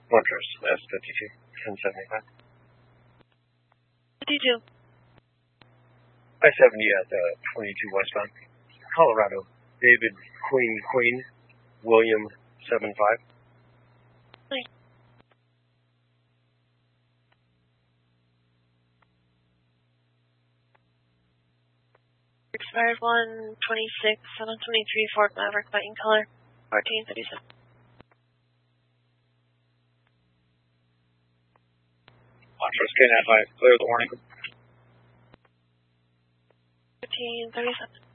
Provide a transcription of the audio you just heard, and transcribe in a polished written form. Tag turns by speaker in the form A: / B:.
A: Montrose, S52, 1075.
B: 52.
A: I-70 at 22 westbound. Colorado, David Queen, William 75.
B: Nice. 126, 723, Ford Maverick, white in color, 1437.
A: Montrose, K95, clear the warning.
B: 1337.